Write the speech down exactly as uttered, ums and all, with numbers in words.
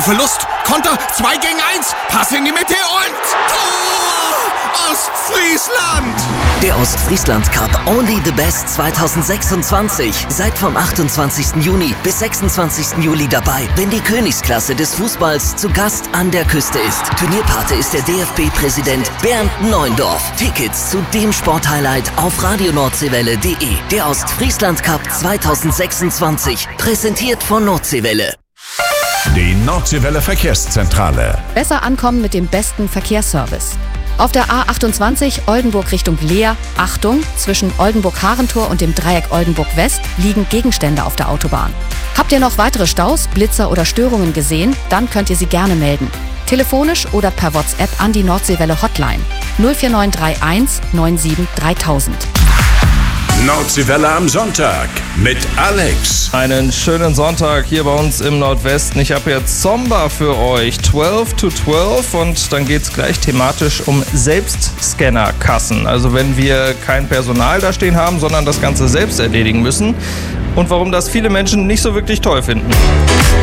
Ballverlust, Konter, zwei gegen eins, Pass in die Mitte und Tor! Ostfriesland! Der Ostfriesland Cup Only the Best zwanzig sechsundzwanzig. Seid vom achtundzwanzigsten Juni bis sechsundzwanzigsten Juli dabei, wenn die Königsklasse des Fußballs zu Gast an der Küste ist. Turnierpate ist der D F B-Präsident Bernd Neuendorf. Tickets zu dem Sporthighlight auf radio nordseewelle punkt de. Der Ostfriesland Cup zwanzig sechsundzwanzig. Präsentiert von Nordseewelle. Die Nordseewelle Verkehrszentrale. Besser ankommen mit dem besten Verkehrsservice. Auf der A achtundzwanzig Oldenburg Richtung Leer, Achtung, zwischen Oldenburg-Harentor und dem Dreieck Oldenburg-West liegen Gegenstände auf der Autobahn. Habt ihr noch weitere Staus, Blitzer oder Störungen gesehen? Dann könnt ihr sie gerne melden. Telefonisch oder per WhatsApp an die Nordseewelle Hotline null vier neun drei eins neun sieben dreitausend. Nordseewelle am Sonntag mit Alex. Einen schönen Sonntag hier bei uns im Nordwesten. Ich habe jetzt Zomba für euch, zwölf to zwölf, und dann geht es gleich thematisch um Selbstscannerkassen. Also wenn wir kein Personal da stehen haben, sondern das Ganze selbst erledigen müssen und warum das viele Menschen nicht so wirklich toll finden.